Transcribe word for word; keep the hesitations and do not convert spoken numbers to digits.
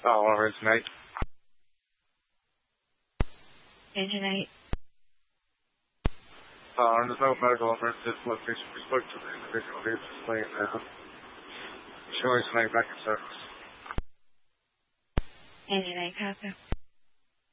Oh, well, it's night. Engine eight. Uh, there's no medical emergency at this location. We spoke to the individual who's just laying down. Showing laying back in service. Engine eight, copy.